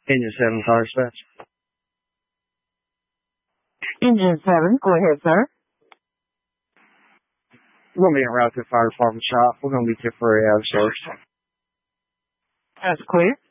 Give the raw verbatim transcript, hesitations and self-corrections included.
Engine seven, fire dispatch. Engine seven, go ahead, sir. We're going to be en route to the fire department shop. We're going to be temporary out of service. That's clear.